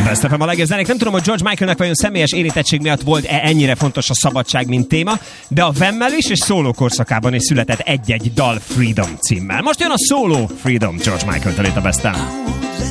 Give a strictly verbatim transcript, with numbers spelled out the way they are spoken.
Best ef em a legjobb zenék. Nem tudom, hogy George Michaelnek vajon személyes érintettség miatt volt-e ennyire fontos a szabadság, mint téma, de a Vemmel is és szóló korszakában is született egy-egy dal Freedom címmel. Most jön a szóló Freedom George Michael-től itt a Best-en.